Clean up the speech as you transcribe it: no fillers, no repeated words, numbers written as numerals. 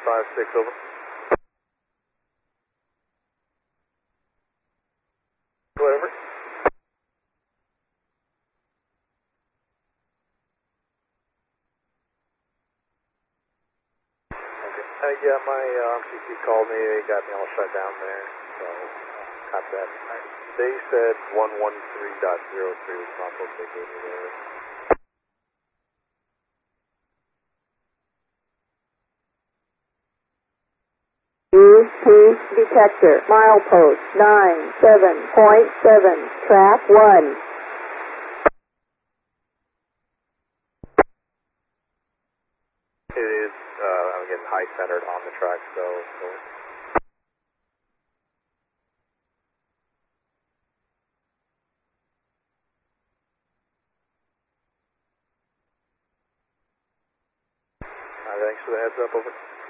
156, over. Whatever. Okay. Yeah, my RMCC called me. They got me all shut down there. So, copy that. They said 113.03 was not supposed to be there. UP detector, milepost 97.7, track 1. It is, I'm getting high centered on the track, so. Thanks for the heads up, over.